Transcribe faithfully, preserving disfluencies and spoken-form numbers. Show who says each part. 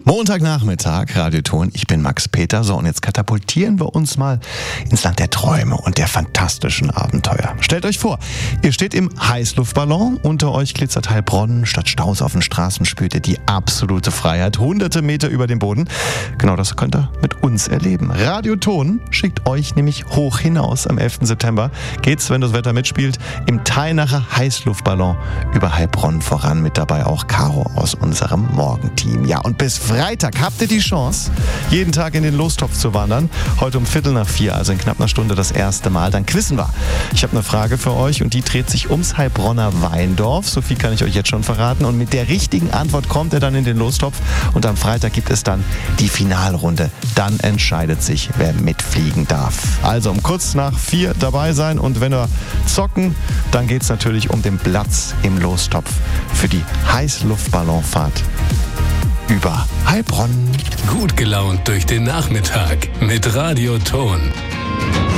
Speaker 1: Montagnachmittag, Radioton, ich bin Max Peter. So, und jetzt katapultieren wir uns mal ins Land der Träume und der fantastischen Abenteuer. Stellt euch vor, ihr steht im Heißluftballon, unter euch glitzert Heilbronn, statt Staus auf den Straßen spürt ihr die absolute Freiheit, hunderte Meter über dem Boden. Genau das könnt ihr mit uns erleben. Radioton schickt euch nämlich hoch hinaus. Am elften September geht's, wenn das Wetter mitspielt, im Teilnacher Heißluftballon über Heilbronn voran. Mit dabei auch Caro aus unserem Morgenteam. Ja, und bis Freitag habt ihr die Chance, jeden Tag in den Lostopf zu wandern. Heute um Viertel nach vier, also in knapp einer Stunde das erste Mal. Dann quizzen wir. Ich habe eine Frage für euch und die dreht sich ums Heilbronner Weindorf. So viel kann ich euch jetzt schon verraten. Und mit der richtigen Antwort kommt ihr dann in den Lostopf. Und am Freitag gibt es dann die Finalrunde. Dann entscheidet sich, wer mitfliegen darf. Also um kurz nach vier dabei sein. Und wenn wir zocken, dann geht es natürlich um den Platz im Lostopf für die Heißluftballonfahrt über Heilbronn.
Speaker 2: Gut gelaunt durch den Nachmittag mit Radioton.